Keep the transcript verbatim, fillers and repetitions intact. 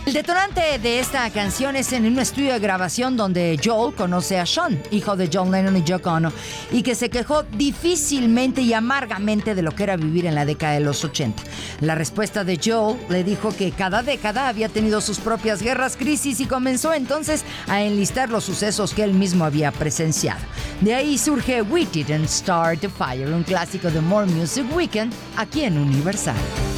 El detonante de esta canción es en un estudio de grabación donde Joel conoce a Sean, hijo de John Lennon y Yoko Ono, y que se quejó difícilmente y amargamente de lo que era vivir en la década de los ochenta. La respuesta de Joel le dijo que cada década había tenido sus propias guerras, crisis, y comenzó entonces a enlistar los sucesos que él mismo había presenciado. De ahí surge We Didn't Start the Fire, un clásico de More Music Weekend aquí en Universal.